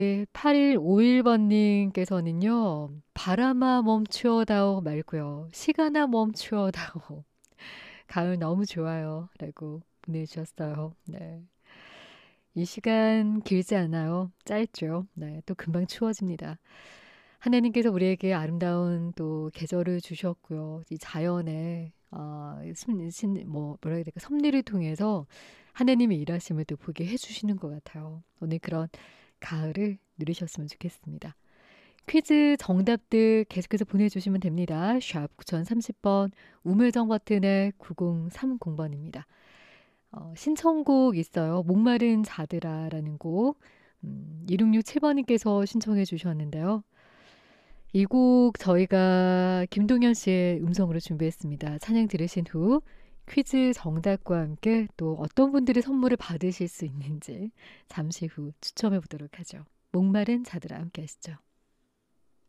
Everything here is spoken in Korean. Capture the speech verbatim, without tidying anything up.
팔일오일 번님께서는요. 바람아 멈추어다오 말고요. 시간아 멈추어다오. 가을 너무 좋아요. 라고 보내주셨어요. 네. 이 시간 길지 않아요. 짧죠. 네. 또 금방 추워집니다. 하나님께서 우리에게 아름다운 또 계절을 주셨고요. 이 자연의 어, 심, 심, 뭐 뭐라 해야 될까 섭리를 통해서 하나님의 일하심을 또 보게 해주시는 것 같아요. 오늘 그런 가을을 누리셨으면 좋겠습니다. 퀴즈 정답들 계속해서 보내주시면 됩니다. 샵 구공삼십 번 우물정 버튼에 구공삼공 번입니다. 어, 신청곡 있어요. 목마른 자들아라는 곡 음, 이육육칠 번님께서 신청해 주셨는데요. 이 곡 저희가 김동현 씨의 음성으로 준비했습니다. 찬양 들으신 후 퀴즈 정답과 함께 또 어떤 분들이 선물을 받으실 수 있는지 잠시 후 추첨해 보도록 하죠. 목마른 자들아 함께 하시죠.